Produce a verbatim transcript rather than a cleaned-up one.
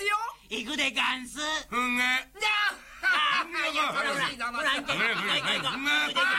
よ。 行くでガンス。 ふんげ。 じゃあ、いや、楽しい楽しい。 ほら、行け。行こう行こう行こう。